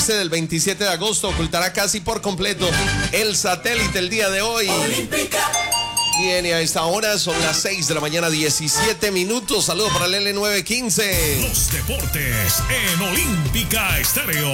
eclipse del 27 de agosto ocultará casi por completo el satélite el día de hoy. Olímpica. Bien, y a esta hora son las 6 de la mañana, 17 minutos. Saludos para el L915. Los deportes en Olímpica Estéreo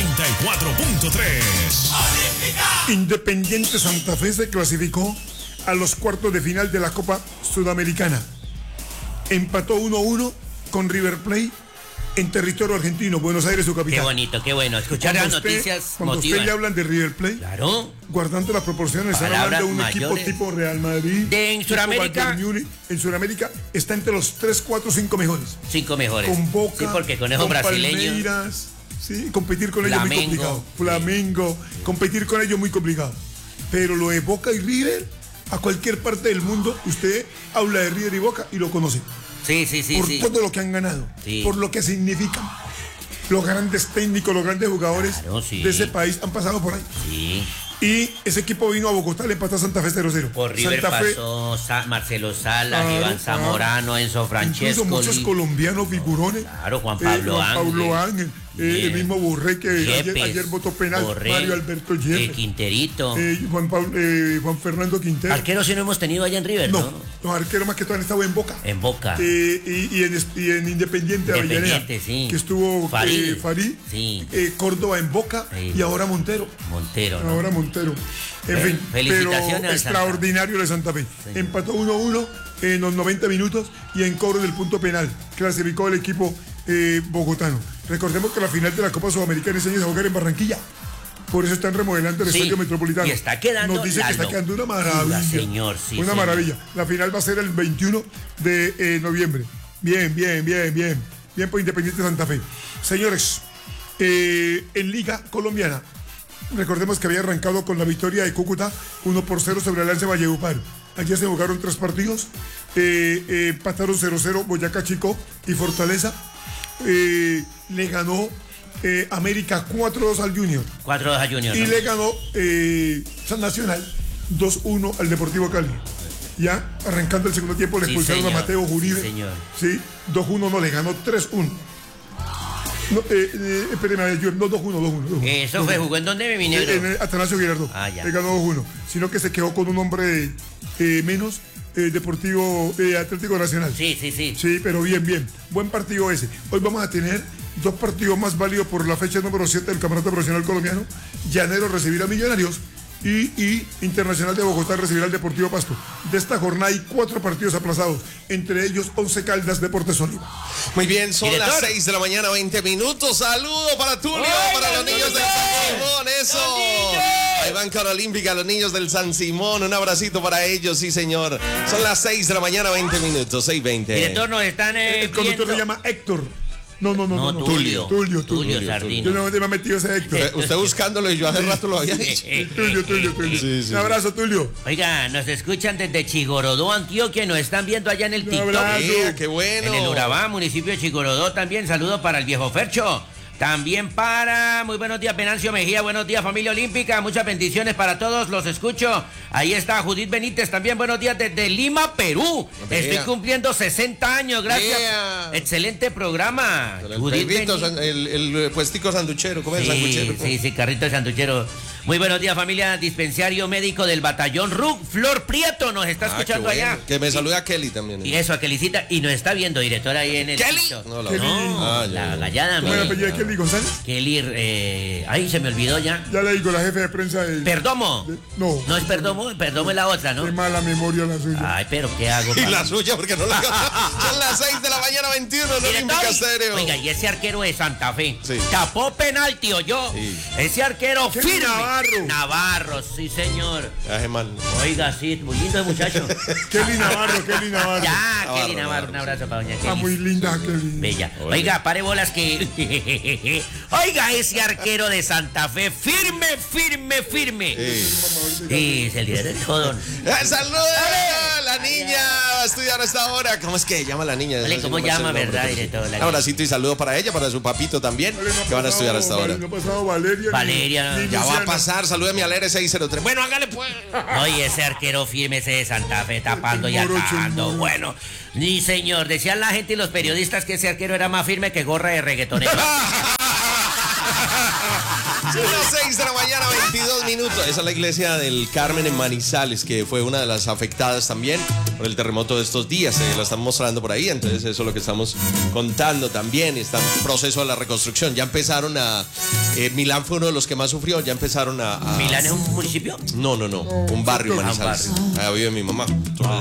94.3. Independiente Santa Fe se clasificó a los cuartos de final de la Copa Sudamericana. Empató 1-1 con River Plate en territorio argentino, Buenos Aires, su capital. Qué bonito, qué bueno. Escuchar las noticias cuando motivan. usted le hablan de River Plate, claro, guardando las proporciones, están palabras hablando de un mayores. equipo tipo Real Madrid. En Sudamérica. En Sudamérica está entre los 3, 4, 5 mejores. 5 mejores. Con Boca, sí, porque con esos brasileños. Palmeiras, sí, competir con ellos muy complicado. Flamengo, competir con ellos muy complicado. Pero lo de Boca y River, a cualquier parte del mundo, usted habla de River y Boca y lo conoce. Sí. Por todo lo que han ganado, por lo que significan. Los grandes técnicos, los grandes jugadores de ese país han pasado por ahí. Sí. Y ese equipo vino a Bogotá, le empató a Santa Fe 0-0. Por River Santa pasó Marcelo Salas, Iván Zamorano, Enzo Francesco. Incluso muchos colombianos figurones. Claro, Juan Pablo Ángel. El mismo Borré que ayer votó penal. Borré, Mario Alberto Yepes. Quinterito. Juan Fernando Quintero. Arqueros sí no hemos tenido allá en River, ¿no? Los arqueros más que todo han estado en Boca. En Boca. Y en Independiente Avellaneda. Sí. Que estuvo Farid. Sí. Córdoba en Boca. Sí. Y ahora Montero. ¿No? Ahora Montero. En fin, felicitaciones, pero extraordinario de Santa Fe. Sí. Empató 1-1 en los 90 minutos y en cobro del punto penal. Clasificó el equipo bogotano. Recordemos que la final de la Copa Sudamericana ese año se va a jugar en Barranquilla. Por eso están remodelando el estadio Metropolitano. Y está quedando. Nos dice que está quedando una maravilla. Señor, sí. Una maravilla. La final va a ser el 21 de noviembre. Bien. Bien por Independiente Santa Fe. Señores, en Liga Colombiana, recordemos que había arrancado con la victoria de Cúcuta 1-0 sobre Alianza Valledupar. Ayer se jugaron 3 partidos. Empataron 0-0 Boyacá Chico y Fortaleza. Le ganó América 4-2 al Junior. 4-2 al Junior. Y le ganó San Nacional 2-1 al Deportivo Cali. Ya arrancando el segundo tiempo le expulsaron a Mateo Uribe. Sí, 2-1 no, le ganó 3-1. No, espéreme, no 2-1. Eso fue, jugó en donde mi negro. En Atanasio Girardot. Ya. Le ganó 2-1. Sino que se quedó con un hombre menos. Deportivo Atlético Nacional. Sí. Sí, pero bien. Buen partido ese. Hoy vamos a tener 2 partidos más válidos por la fecha número 7 del Campeonato Profesional Colombiano. Llanero recibirá a Millonarios y Internacional de Bogotá recibirá al Deportivo Pasto. De esta jornada hay 4 partidos aplazados, entre ellos 11 Caldas Deportes Olivos. Muy bien, son las 6 de la mañana, 20 minutos. Saludo para Tulio, para los niños del San Simón, eso. Ahí van cara olímpica, los niños del San Simón. Un abracito para ellos, sí señor. Son las 6 de la mañana, 20 minutos, 6:20. Director, nos están el conductor se llama Héctor. No. Tulio Sardino. Yo no me he metido ese Héctor. Usted buscándolo y yo hace rato lo había dicho. Tulio. Sí. Un abrazo, Tulio. Oiga, nos escuchan desde Chigorodó, Antioquia, y nos están viendo allá en el TikTok. Qué bueno. En el Urabá, municipio de Chigorodó también. Saludo para el viejo Fercho. También para, muy buenos días, Venancio Mejía, buenos días, familia olímpica, muchas bendiciones para todos, los escucho. Ahí está Judith Benítez, también buenos días desde Lima, Perú. Estoy cumpliendo 60 años, gracias. Excelente programa. El puestico sanduchero, ¿cómo es el sanduchero? Sí, carrito de sanduchero. Muy buenos días, familia, dispensario médico del batallón RUC, Flor Prieto, nos está escuchando allá. Que me saluda a Kelly también. Y eso, a Kellycita, y nos está viendo, directora, ahí en el... ¿Kelly? La gallada. ¿Cómo era el apellido de Kelly González? Kelly, ahí se me olvidó ya. Ya le digo, la jefe de prensa del... ¿Perdomo? No es Perdomo es la otra, ¿no? Qué mala memoria la suya. Ay, pero ¿qué hago? Y la suya, porque no la... Son las 6 de la mañana, 21, en Olímpica Estéreo. Oiga, y ese arquero de Santa Fe tapó penalti, yo. Ese arquero firme. Navarro, sí, señor. Oiga, sí, muy lindo el muchacho. Kelly Navarro. Ya, Kelly Navarro, un abrazo para doña Kelly. Está muy linda, Kelly. Bella. Oiga, pare bolas que... Oiga, ese arquero de Santa Fe, firme. Sí, es el líder de todo. ¡Saludos! La niña va a estudiar a esta hora. ¿Cómo es que llama la niña? ¿Cómo llama, verdad, director? Un abracito y saludo para ella, para su papito también, que van a estudiar a esta hora. No ha pasado Valeria. Ya va a pasar, salúdeme al R603. Bueno, hágale pues. Oye, ese arquero firme, ese de Santa Fe, tapando y atando. Bueno, ni señor, decían la gente y los periodistas que ese arquero era más firme que gorra de reggaetonero. Son las 6 de la mañana, 22 minutos. Esa es la iglesia del Carmen en Manizales, que fue una de las afectadas también por el terremoto de estos días. La están mostrando por ahí, entonces eso es lo que estamos contando también. Está en proceso de la reconstrucción. Ya empezaron a... Milán fue uno de los que más sufrió. Ya empezaron a... ¿Milán es un municipio? No. Un barrio en Manizales. Allá vive mi mamá. Entonces,